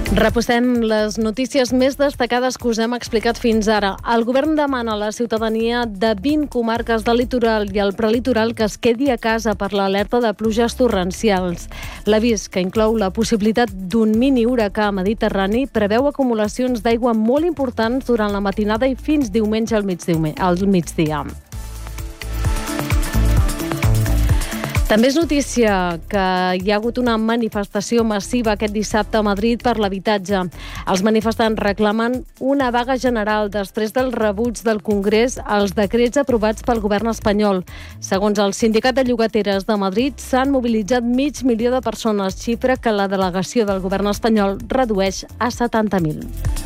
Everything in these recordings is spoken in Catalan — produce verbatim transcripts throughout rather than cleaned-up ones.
Repassem les notícies més destacades que us hem explicat fins ara. El govern demana a la ciutadania de vint comarques del litoral i el prelitoral que es quedi a casa per l'alerta de pluges torrencials. L'avís, que inclou la possibilitat d'un mini huracà mediterrani, preveu acumulacions d'aigua molt importants durant la matinada i fins diumenge al migdia. També és notícia que hi ha hagut una manifestació massiva aquest dissabte a Madrid per l'habitatge. Els manifestants reclamen una vaga general després del rebuig del Congrés als decrets aprovats pel govern espanyol. Segons el Sindicat de Llogateres de Madrid, s'han mobilitzat mig milió de persones, xifra que la delegació del govern espanyol redueix a setanta mil.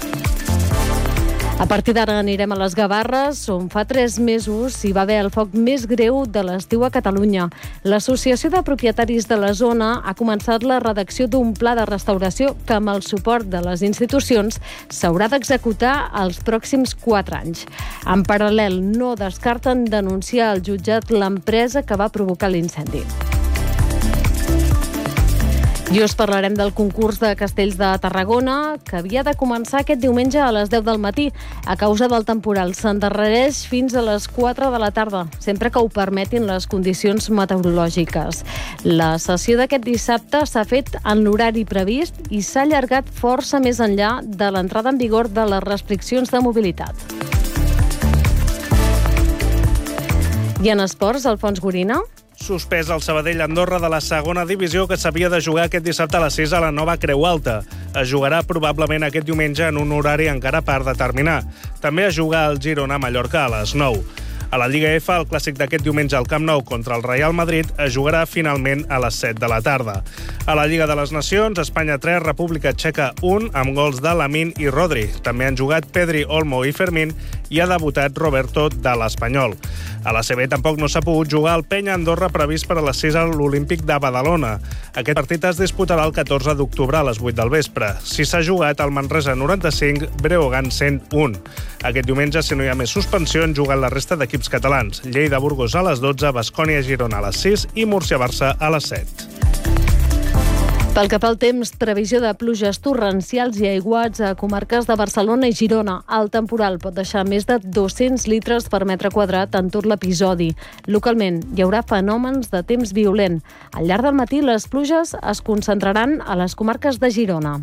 A partir d'ara anirem a les Gavarres, on fa tres mesos hi va haver el foc més greu de l'estiu a Catalunya. L'Associació de Propietaris de la zona ha començat la redacció d'un pla de restauració que, amb el suport de les institucions, s'haurà d'executar els pròxims quatre anys. En paral·lel, no descarten denunciar al jutjat l'empresa que va provocar l'incendi. I us parlarem del concurs de castells de Tarragona, que havia de començar aquest diumenge a les deu del matí. A causa del temporal s'endarrereix fins a les quatre de la tarda, sempre que ho permetin les condicions meteorològiques. La sessió d'aquest dissabte s'ha fet en l'horari previst i s'ha allargat força més enllà de l'entrada en vigor de les restriccions de mobilitat. I en esports, Alfons Gorina. Suspès el Sabadell-Andorra de la segona divisió que s'havia de jugar aquest dissabte a les sis a la nova Creu Alta. Es jugarà probablement aquest diumenge en un horari encara per determinar. També es juga el Girona-Mallorca a les nou. A la Lliga F, el clàssic d'aquest diumenge al Camp Nou contra el Real Madrid es jugarà finalment a les set de la tarda. A la Lliga de les Nacions, Espanya tres, República Txeca un, amb gols de Lamine i Rodri. També han jugat Pedri, Olmo i Fermín i ha debutat Roberto de l'Espanyol. A la C B tampoc no s'ha pogut jugar el Penya-Andorra previst per a les sis a l'Olímpic de Badalona. Aquest partit es disputarà el catorze d'octubre a les vuit del vespre. Si s'ha jugat, el Manresa noranta-cinc, Breogán cent un. Aquest diumenge, si no hi ha més suspensió, han jugat la resta d'equips catalans. Lleida-Burgos a les dotze, Baskonia-Girona a les sis i Múrcia-Barça a les set. Pel que fa al temps, previsió de pluges torrencials i aiguats a comarques de Barcelona i Girona. El temporal pot deixar més de dos-cents litres per metre quadrat en tot l'episodi. Localment hi haurà fenòmens de temps violent. Al llarg del matí, les pluges es concentraran a les comarques de Girona.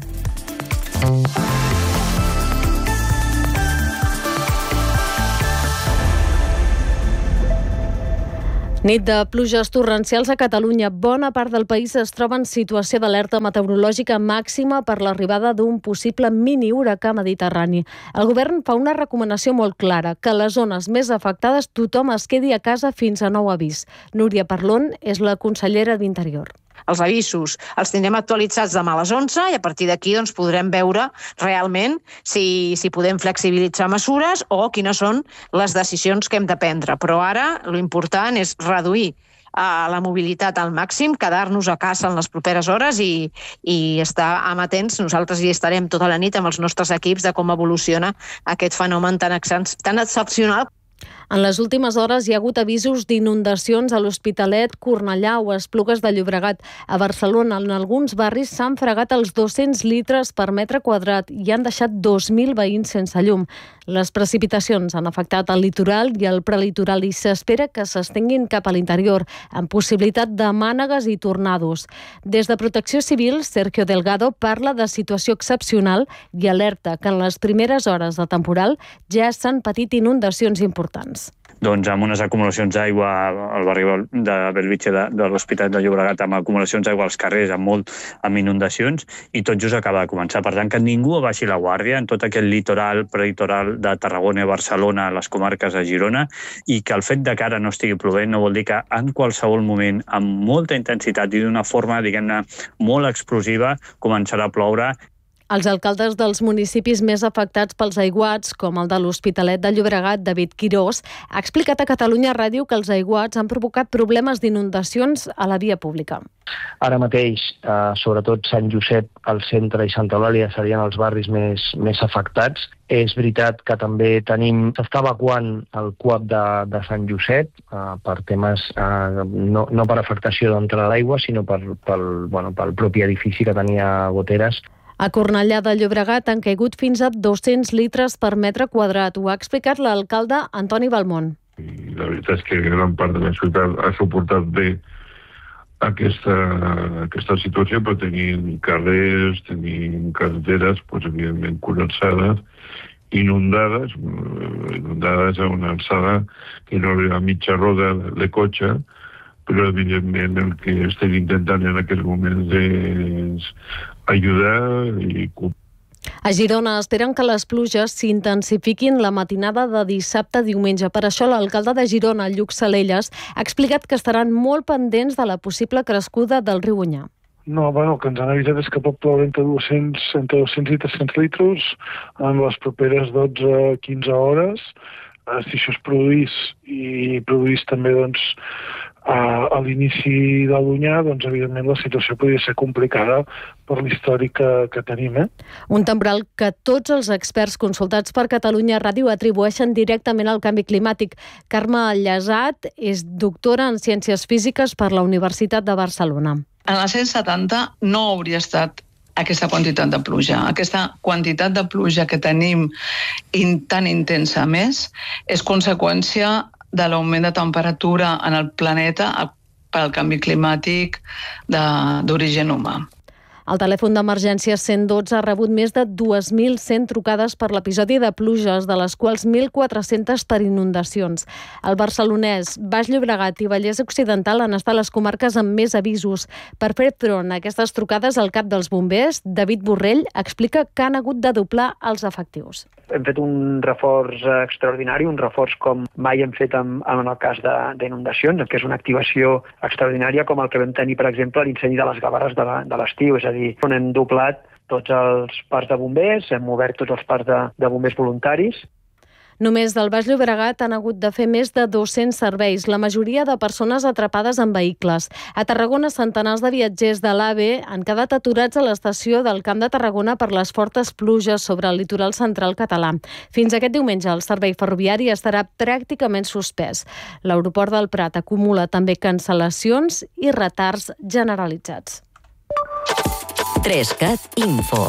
Nit de pluges torrencials a Catalunya. Bona part del país es troba en situació d'alerta meteorològica màxima per l'arribada d'un possible mini huracà mediterrani. El govern fa una recomanació molt clara, que a les zones més afectades tothom es quedi a casa fins a nou avís. Núria Parlon és la consellera d'Interior. Els avisos els tindrem actualitzats demà a les onze i a partir d'aquí doncs, podrem veure realment si, si podem flexibilitzar mesures o quines són les decisions que hem de prendre. Però ara l'important és reduir a la mobilitat al màxim, quedar-nos a casa en les properes hores i, i estar amatents. Nosaltres hi estarem tota la nit amb els nostres equips de com evoluciona aquest fenomen tan, tan excepcional. En les últimes hores hi ha hagut avisos d'inundacions a l'Hospitalet, Cornellà o Esplugues de Llobregat. A Barcelona, en alguns barris s'han fregat els dos-cents litres per metre quadrat i han deixat dos mil veïns sense llum. Les precipitacions han afectat el litoral i el prelitoral i s'espera que s'estenguin cap a l'interior, amb possibilitat de mànegues i tornados. Des de Protecció Civil, Sergio Delgado parla de situació excepcional i alerta que en les primeres hores de temporal ja s'han patit inundacions importants. Doncs amb unes acumulacions d'aigua al barri de Bellvitge de, de l'Hospital de Llobregat, amb acumulacions d'aigua als carrers, amb molt amb inundacions, i tot just acaba de començar. Per tant, que ningú abaixi la guàrdia en tot aquest litoral, prelitoral de Tarragona i Barcelona, les comarques de Girona, i que el fet de que ara no estigui plovent no vol dir que en qualsevol moment, amb molta intensitat i d'una forma, diguem-ne, molt explosiva, començarà a ploure. Els alcaldes dels municipis més afectats pels aiguats, com el de l'Hospitalet de Llobregat, David Quirós, ha explicat a Catalunya Ràdio que els aiguats han provocat problemes d'inundacions a la via pública. Ara mateix, eh, sobretot Sant Josep, el centre i Santa Eulàlia serien els barris més, més afectats. És veritat que també tenim, s'està evacuant el C U A P de, de Sant Josep eh, per temes, eh, no, no per afectació d'entrada d'aigua, sinó per, pel, bueno, pel propi edifici que tenia goteres. A Cornellà de Llobregat han caigut fins a dos-cents litres per metre quadrat. Ho ha explicat l'alcalde Antoni Balmont. I la veritat és que gran part de la ciutat ha suportat bé aquesta, aquesta situació, però tenim carrers, tenim carreteres, doncs, evidentment, col·lapsades, inundades, inundades a una alçada que no arriba a mitja roda de cotxe, però evidentment el que estem intentant en aquests moments és ajudar i complir. A Girona esperen que les pluges s'intensifiquin la matinada de dissabte a diumenge. Per això l'alcalde de Girona, Lluc Salelles, ha explicat que estaran molt pendents de la possible crescuda del riu Onyar. No, bueno, el que ens han avisat és que pot ploure entre dos-cents, entre dos-cents i tres-cents litres en les properes dotze a quinze hores. Si això es produís i produís també doncs, a, a l'inici de l'Onyar, doncs evidentment la situació podria ser complicada per l'històric que, que tenim. Eh? Un temporal que tots els experts consultats per Catalunya Ràdio atribueixen directament al canvi climàtic. Carme Llesat és doctora en Ciències Físiques per la Universitat de Barcelona. En la cent setanta no hauria estat aquesta quantitat de pluja. Aquesta quantitat de pluja que tenim in, tan intensa més és conseqüència de l'augment de temperatura en el planeta pel canvi climàtic d'origen humà. El telèfon d'emergència cent dotze ha rebut més de dos mil cent trucades per l'episodi de pluges, de les quals mil quatre-centes per inundacions. El Barcelonès, Baix Llobregat i Vallès Occidental han estat les comarques amb més avisos. Per fer front a aquestes trucades, el cap dels bombers, David Borrell, explica que han hagut de doblar els efectius. Hem fet un reforç extraordinari, un reforç com mai hem fet en, en el cas d'inundacions, que és una activació extraordinària com el que vam tenir, per exemple, a l'incendi de les Gavarres de l'estiu. És a dir, on hem doblat tots els parcs de bombers, hem obert tots els parcs de, de bombers voluntaris. Només del Baix Llobregat han hagut de fer més de dos-cents serveis, la majoria de persones atrapades en vehicles. A Tarragona, centenars de viatgers de l'AVE han quedat aturats a l'estació del Camp de Tarragona per les fortes pluges sobre el litoral central català. Fins aquest diumenge el servei ferroviari estarà pràcticament suspès. L'aeroport del Prat acumula també cancel·lacions i retards generalitzats. tres cat Info.